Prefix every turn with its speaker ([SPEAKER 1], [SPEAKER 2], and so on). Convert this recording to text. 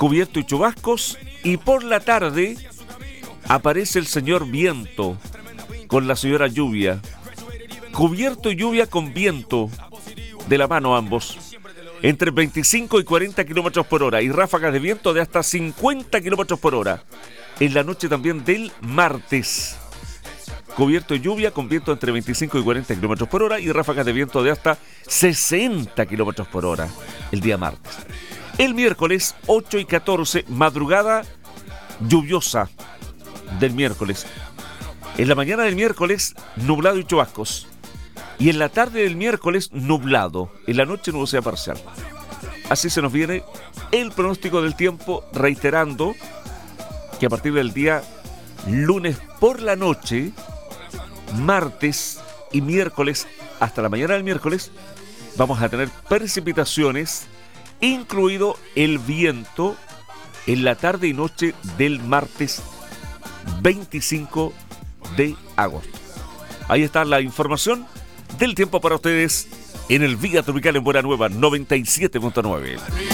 [SPEAKER 1] cubierto y chubascos, y por la tarde aparece el señor viento con la señora lluvia. Cubierto y lluvia con viento de la mano ambos, entre 25 y 40 kilómetros por hora, y ráfagas de viento de hasta 50 kilómetros por hora. En la noche también del martes, cubierto y lluvia con viento entre 25 y 40 kilómetros por hora y ráfagas de viento de hasta 60 kilómetros por hora el día martes. El miércoles 8 y 14, madrugada lluviosa del miércoles. En la mañana del miércoles, nublado y chubascos. Y en la tarde del miércoles, nublado. En la noche, nubosidad parcial. Así se nos viene el pronóstico del tiempo, reiterando que a partir del día lunes por la noche, martes y miércoles, hasta la mañana del miércoles, vamos a tener precipitaciones, incluido el viento, en la tarde y noche del martes 25 de agosto. Ahí está la información del tiempo para ustedes en el Vía Tropical en Buena Nueva 97.9.